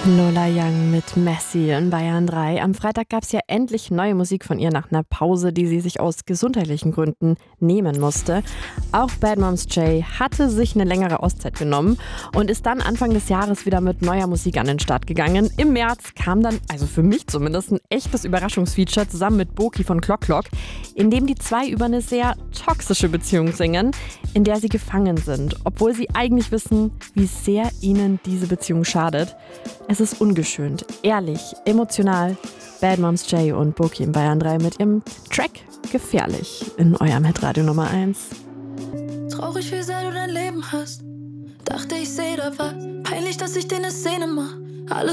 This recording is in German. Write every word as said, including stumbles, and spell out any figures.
Lola Young mit Messi in Bayern drei. Am Freitag gab es ja endlich neue Musik von ihr nach einer Pause, die sie sich aus gesundheitlichen Gründen nehmen musste. Auch Bad Moms J hatte sich eine längere Auszeit genommen und ist dann Anfang des Jahres wieder mit neuer Musik an den Start gegangen. Im März kam dann, also für mich zumindest, ein echtes Überraschungsfeature zusammen mit Boki von Clock Clock, in dem die zwei über eine sehr toxische Beziehung singen, in der sie gefangen sind, obwohl sie eigentlich wissen, wie sehr ihnen diese Beziehung schadet. Es ist ungeschönt, ehrlich, emotional. Bad Moms J und Boki in Bayern drei mit ihrem Track Gefährlich in eurem Hitradio Nummer eins. Traurig, wie sehr du dein Leben hast. Dachte, ich seh da was. Peinlich, dass ich dir eine Szene mach.